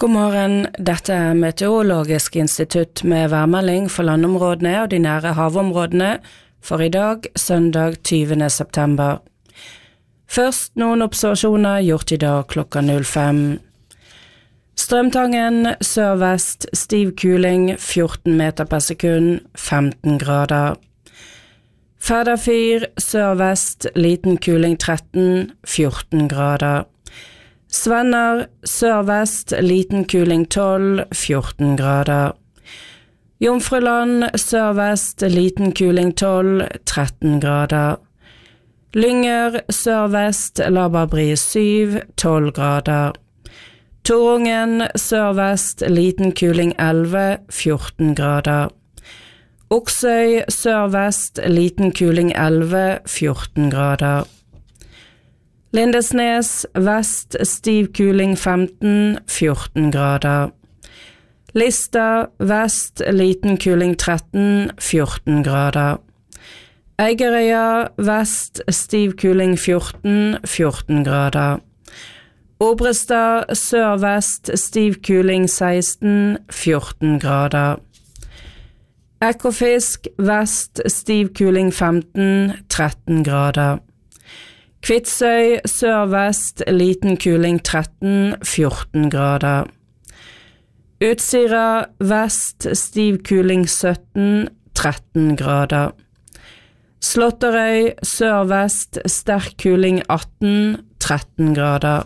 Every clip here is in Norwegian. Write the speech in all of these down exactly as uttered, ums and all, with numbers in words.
God morgen, dette er Meteorologisk institutt med værmelding for landområdene og de nære havområdene for i dag, søndag tyvende september. Først noen observasjoner gjort i dag klokka null fem. Strømtangen sørvest, stiv kuling, fjorten meter per sekund, femten grader. Færderfyr sørvest, liten kuling tretten, fjorten grader. Svenner sørvest, liten kuling tolv, fjorten grader. Jomfruland sørvest, liten kuling tolv, tretten grader. Lynger sørvest, laber bris syv, tolv grader. Torungen sørvest, liten kuling elleve, fjorten grader. Oksøy sørvest, liten kuling elleve, fjorten grader. Lindesnes vest, stiv kuling femten, fjorten grader. Lista vest, liten kuling tretten, fjorten grader. Eigerøya vest, stiv kuling fjorten, fjorten grader. Obrestad sørvest, stiv kuling seksten, fjorten grader. Ekofisk vest, stiv kuling femten, tretten grader. Kvitsøy sørvest, liten kuling tretten, fjorten grader. Utsira vest, stiv kuling sytten, tretten grader. Slåtterøy sørvest, sterk kuling atten, tretten grader.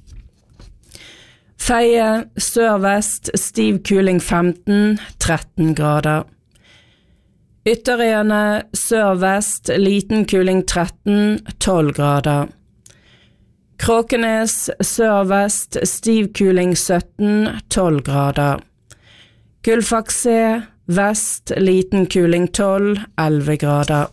Feie sørvest, stiv kuling femten, tretten grader. Ytterøyene sørvest, liten kuling tretten, tolv grader. Kråkenes sørvest, stiv kuling sytten, tolv grader. Gullfakse vest, liten kuling tolv, elleve grader.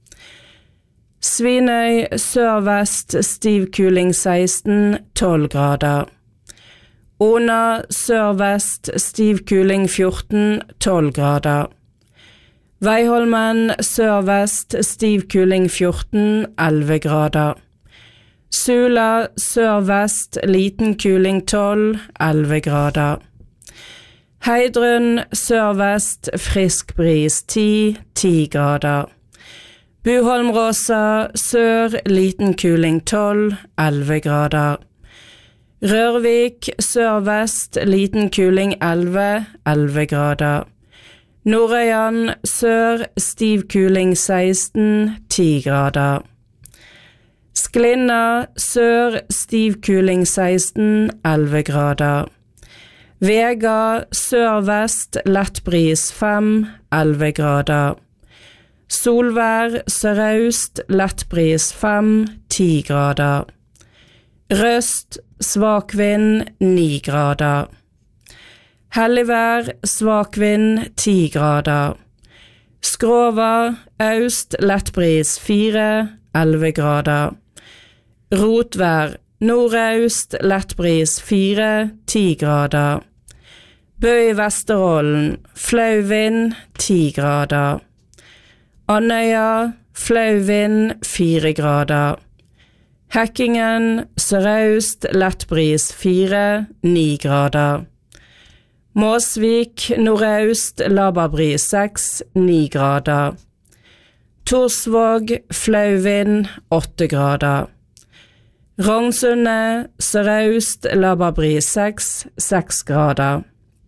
Svinøy sørvest, stiv kuling seksten, tolv grader. Ona sørvest, stiv kuling fjorten, tolv grader. Veiholmen sørvest, stiv kuling fjorten, elleve grader. Sula sørvest, liten kuling tolv, elleve grader. Heidrun sørvest, frisk bris ti, ti grader. Buholmråsa sør, liten kuling tolv, elleve grader. Rørvik sørvest, liten kuling elleve, elleve grader. Nordøyan sør, stiv kuling seksten, ti grader. Sklinna sør, stiv kuling seksten, elleve grader. Vega sørvest, lett bris fem, elleve grader. Solvær sørøst, lett bris fem, ti grader. Røst, svak vind, ni grader. Helligvær, svak vind, ti grader. Skrova, øst, lett bris fire, elleve grader. Rotvær, nordøst, lett bris fire, ti grader. Bø i Vesterålen, flau vind, ti grader. Andøya, flau vind, fire grader. Hekkingen, sørøst, lett bris fire, ni grader. Måsvik, nordøst, laber bris seks, ni grader. Torsvåg, flau vind, åtte grader. Rognsundet, sørøst, laber bris seks, seks grader.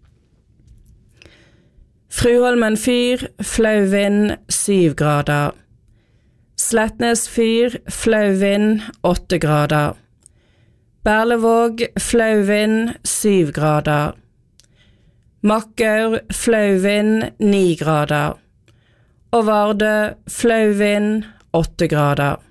Fruholmen fyr, flau vind, syv grader. Slettnes fyr, flau vind, åtte grader. Berlevåg, flau vind, syv grader. Makkaur, flau vind, ni grader. Og Vardø, flau vind, åtte grader.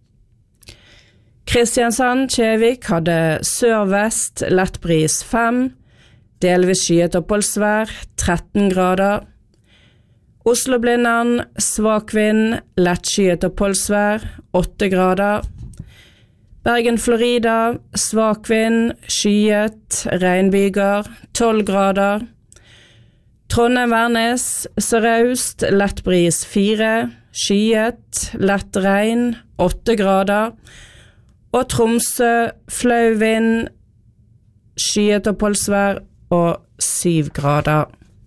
Kristiansand-Kjevik hadde sørvest, lett bris fem, delvis skyet oppholdsvær, tretten grader. Oslo-Blindern, svak vind, lett skyet oppholdsvær, åtte grader. Bergen-Florida, svak vind, skyet, regnbyger, tolv grader. Trondheim-Værnes, sørøst, lett bris fire, skyet, lett regn, åtte grader. Og Tromsø, flau vind, skyet oppholdsvær, og syv grader.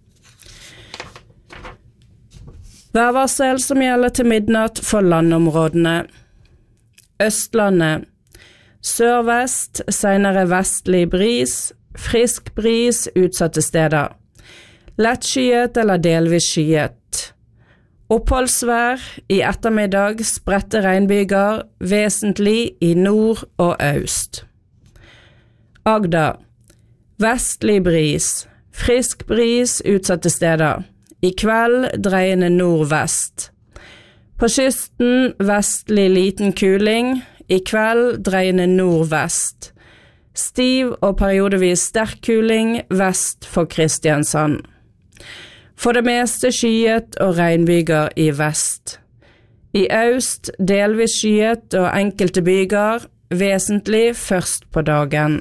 Værvarsel som gjelder til midnatt for landområdene. Østlandet. Sørvest, senere vestlig bris, frisk bris utsatte steder. Lett skyet eller delvis skyet. Oppholdsvær, i ettermiddag spredte regnbyger, vesentlig i nord og øst. Agder. Vestlig bris, frisk bris utsatte steder. I kveld dreiende nordvest. På kysten vestlig liten kuling, i kveld dreiende nordvest. Stiv og periodevis sterk kuling vest for Kristiansand. For det meste skyet og regnbyger i vest. I øst delvis skyet og enkelte byger, vesentlig først på dagen.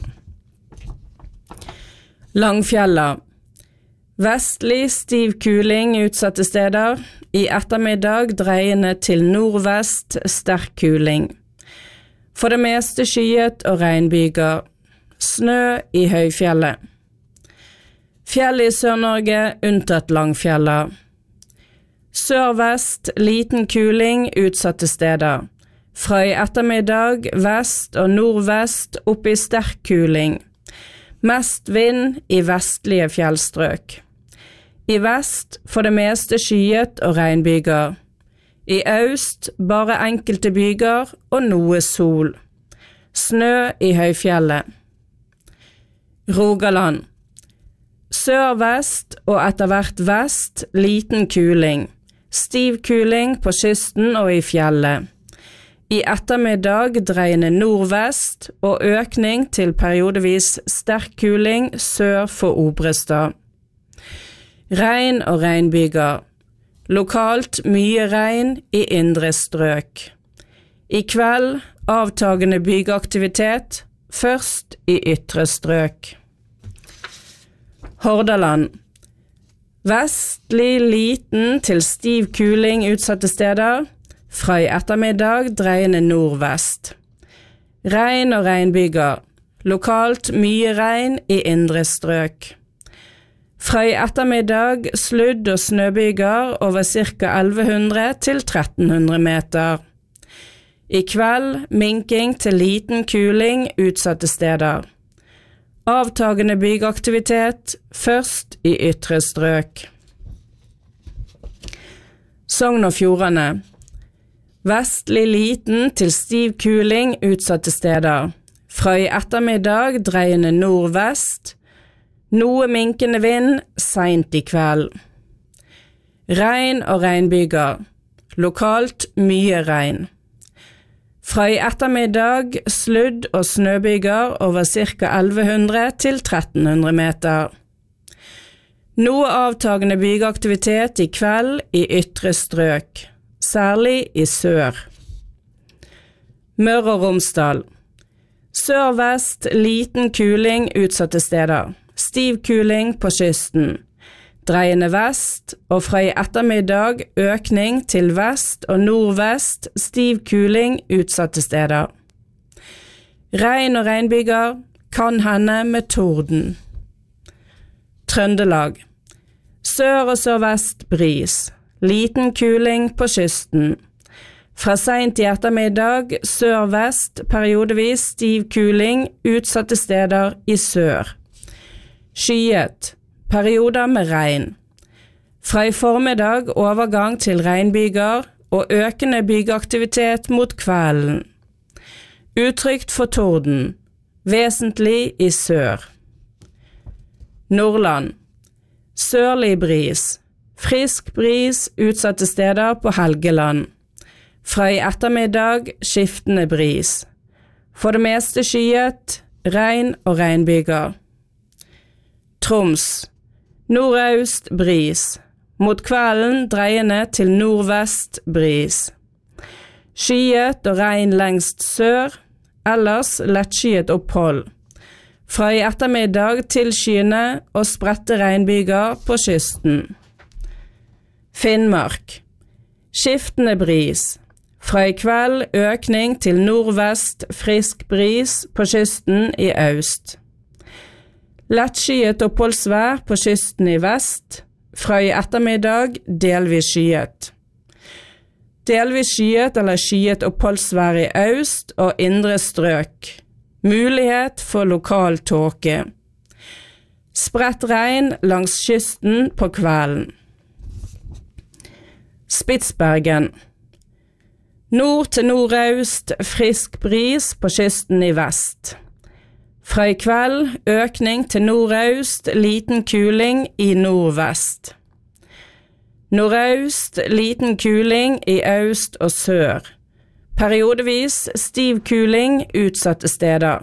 Langfjella. Vestlig stiv kuling utsatte steder, i ettermiddag dreiende til nordvest sterk kuling. For det meste skyet og regnbyger, snø i høyfjellet. Fjell i Sør-Norge unntatt Langfjella. Sørvest liten kuling utsatte steder. Fra i ettermiddag vest og nordvest opp i sterk kuling. Mest vind i vestlige fjellstrøk. I vest for det meste skyet og regnbyger. I øst bare enkelte byger og noe sol. Snø i høyfjellet. Rogaland. Sør-vest og etter hvert vest liten kuling. Stiv kuling på kysten og i fjellet. I ettermiddag dreiende nordvest og økning til periodevis sterk kuling sør for Obrestad. Regn og regnbyger. Lokalt mye regn i indre strøk. I kveld avtagende bygeaktivitet, først i ytre strøk. Hordaland. Vestlig liten til stiv kuling utsatte steder, fra i ettermiddag dreiende nordvest. Regn og regnbyger, lokalt mye regn i indre strøk. Fra i ettermiddag sludd- og snøbyger over ca. elleve hundre til tretten hundre meter. I kveld minking til liten kuling utsatte steder. Avtagende bygeaktivitet, først i ytre strøk. Sogn og Fjordane. Vestlig liten til stiv kuling utsatte steder. Fra i ettermiddag dreiende nordvest. Noe minkende vind, sent i kveld. Regn og regnbyger. Lokalt mye regn. Fra i ettermiddag sludd- og snøbyger over ca. elleve hundre til tretten hundre meter. Noe avtagende bygeaktivitet i kveld i ytre strøk, særlig i sør. Møre og Romsdal. Sør-vest liten kuling utsatte steder. Stiv kuling på kysten. Dreiende vest, og fra i ettermiddag økning til vest og nordvest, stiv kuling utsatte steder. Regn og regnbyger, kan hende med torden. Trøndelag. Sør og sørvest bris, liten kuling på kysten. Fra sent i ettermiddag, sør-vest, periodevis stiv kuling, utsatte steder i sør. Skyet. Perioder med regn. Fra i formiddag overgang til regnbyger og økende bygeaktivitet mot kvelden. Utrygt for torden, vesentlig i sør. Nordland. Sørlig bris. Frisk bris utsatte steder på Helgeland. Fra i ettermiddag skiftende bris. For det meste skyet, regn og regnbyger. Troms. Nordøst bris. Mot kvelden dreiende til nordvest bris. Skyet og regn lengst sør, ellers lettskyet opphold. Fra i ettermiddag til skyene og spredte regnbyger på kysten. Finnmark. Skiftende bris. Fra i kveld økning til nordvest frisk bris på kysten i øst. Lettskyet oppholdsvær på kysten i vest, fra i ettermiddag delvis skyet. Delvis skyet eller skyet oppholdsvær i øst og indre strøk. Mulighet for lokal tåke. Spredt regn langs kysten på kvelden. Spitsbergen. Nord til nordøst, frisk bris på kysten i vest. Fra i kveld, økning til nordøst, liten kuling i nordvest. Nordøst, liten kuling i øst og sør. Periodevis stiv kuling utsatte steder.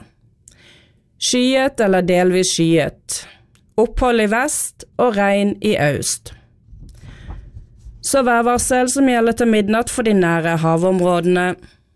Skyet eller delvis skyet. Opphold i vest og regn i øst. Så værvarsel som gjelder til midnatt for de nære havområdene.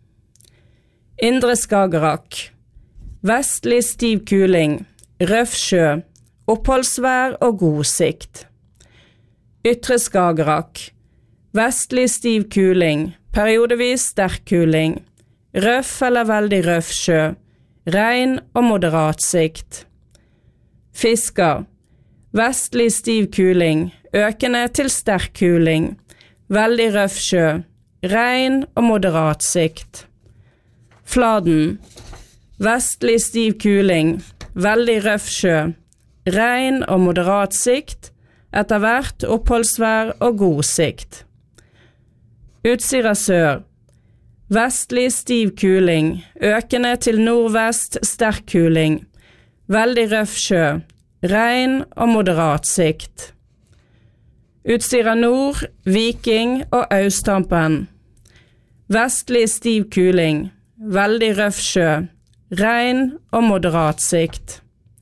Indre Skagerrak. Vestlig stiv kuling, røff sjø, oppholdsvær og god sikt. Ytre Skagerrak. Vestlig stiv kuling, periodevis sterk kuling, røff eller veldig røff sjø, regn og moderat sikt. Fisker. Vestlig stiv kuling, økende til sterk kuling, veldig røff sjø, regn og moderat sikt. Fladen. Vestlig stiv kuling, veldig røff sjø, regn og moderat sikt, etter hvert oppholdsvær og god sikt. Utsira sør. Vestlig stiv kuling, økende til nordvest sterk kuling, veldig røff sjø, regn og moderat sikt. Utsira nord, Viking og Austhampen. Vestlig stiv kuling, veldig røff sjø, regn og moderat sikt.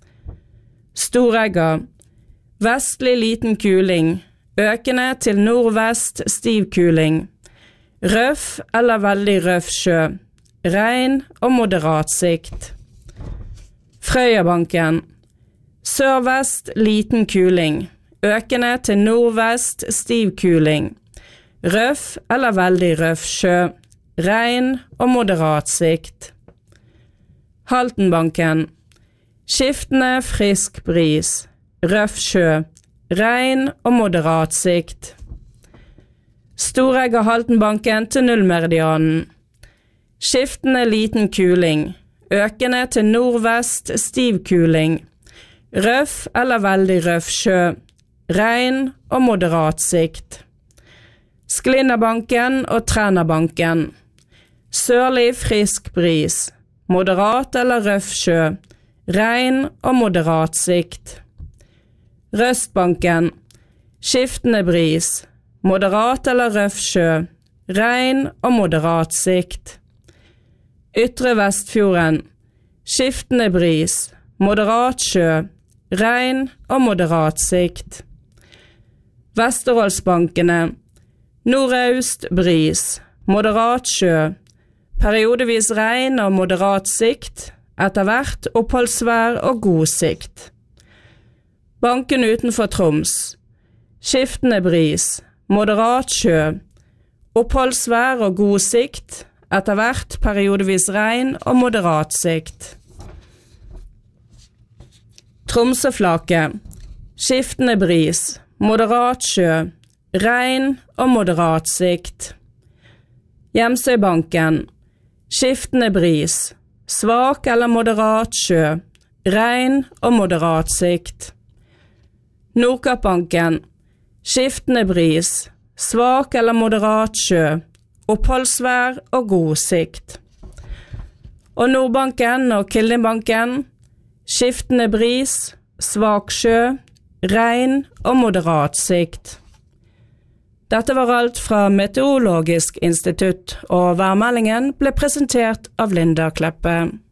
Storegga. Vestlig liten kuling, økende til nordvest stiv kuling, røff eller veldig røff sjø, regn og moderat sikt. Frøyabanken. Sørvest liten kuling, økende til nordvest stiv kuling, røff eller veldig røff sjø, regn og moderat sikt. Haltenbanken. Skiftende frisk bris, røff sjø, regn og moderat sikt. Storegga Haltenbanken til nullmeridianen. Skiftende liten kuling, økende til nordvest stiv kuling, røff eller veldig røff sjø, regn og moderat sikt. Sklinnabanken og Trænabanken. Sørlig frisk bris, moderat eller røff sjø, regn og moderat sikt. Røstbanken. Skiftende bris, moderat eller røff sjø, regn og moderat sikt. Ytre Vestfjorden. Skiftende bris, moderat sjø, regn og moderat sikt. Vesterålsbankene. Nordøst bris, moderat sjø, periodevis regn og moderat sikt, etter hvert oppholdsvær og god sikt. Banken utenfor Troms. Skiftende bris, moderat sjø, oppholdsvær og god sikt, etter hvert periodevis regn og moderat sikt. Tromsøflaket. Skiftende bris, moderat sjø, regn og moderat sikt. Hjemsøybanken. Skiftende bris, svak eller moderat sjø, regn og moderat sikt. Nordkappbanken. Skiftende bris, svak eller moderat sjø, oppholdsvær og god sikt. Og Nordbanken og Kildingbanken. Skiftende bris, svak sjø, regn og moderat sikt. Dette var alt fra Meteorologisk institutt, og værmeldingen ble presentert av Linda Kleppe.